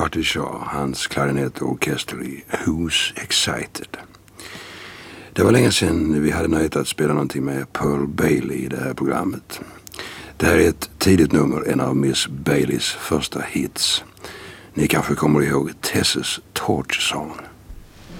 Artie Shaw, hans klarinettorkester i Who's Excited. Det var länge sedan vi hade nöjt att spela någonting med Pearl Bailey i det här programmet. Det här är ett tidigt nummer, en av Miss Baileys första hits. Ni kanske kommer ihåg Tess's Torch Song.